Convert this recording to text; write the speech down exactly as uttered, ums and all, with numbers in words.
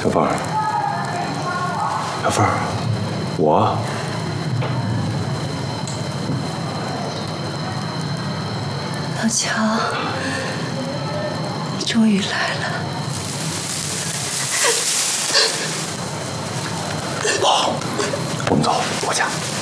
小凤儿，小凤儿，我。 老乔，你终于来了。 好，我们走，回家。